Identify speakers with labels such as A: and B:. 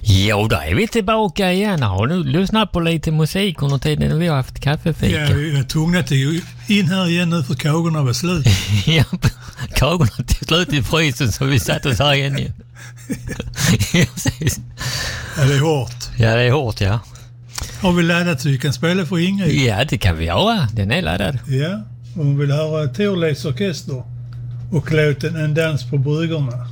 A: Jo, då är vi tillbaka igen. Har nu lyssnat på lite musik under tiden vi har haft kaffefika.
B: Ja, vi är tvungna till in här igen nu för kagorna var slut.
A: Ja, kagorna till slut i frysen så vi satt oss här igen. Ja,
B: det är hårt.
A: Ja, det är hårt, ja.
B: Har vi laddat så vi kan spela för Ingrid?
A: Ja, det kan vi göra. Den är laddad.
B: Ja, och hon vill höra Thorleifs orkester och låten En dans på bryggorna.